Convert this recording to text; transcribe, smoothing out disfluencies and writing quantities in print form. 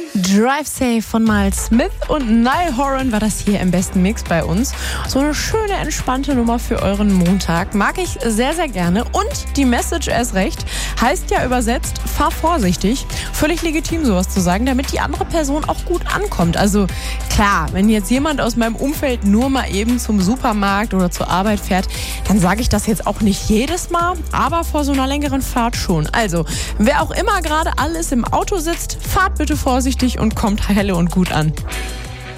Drive Safe von Miles Smith und Niall Horan war das hier im besten Mix bei uns. So eine schöne, entspannte Nummer für euren Montag. Mag ich sehr, sehr gerne. Und die Message erst recht heißt ja übersetzt, fahr vorsichtig. Völlig legitim, sowas zu sagen, damit die andere Person auch gut ankommt. Also klar, wenn jetzt jemand aus meinem Umfeld nur mal eben zum Supermarkt oder zur Arbeit fährt, dann sage ich das jetzt auch nicht jedes Mal, aber vor so einer längeren Fahrt schon. Also, wer auch immer gerade alles im Auto sitzt, fahrt bitte vorsichtig und kommt heile und gut an.